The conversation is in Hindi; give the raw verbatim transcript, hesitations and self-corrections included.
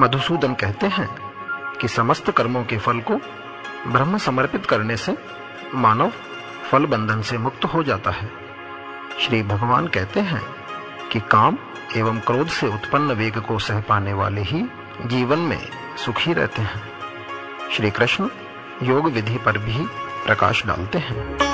मधुसूदन कहते हैं कि समस्त कर्मों के फल को ब्रह्म समर्पित करने से मानव फल बंधन से मुक्त हो जाता है। श्री भगवान कहते हैं कि काम एवं क्रोध से उत्पन्न वेग को सह पाने वाले ही जीवन में सुखी रहते हैं। श्री कृष्ण योग विधि पर भी प्रकाश डालते हैं।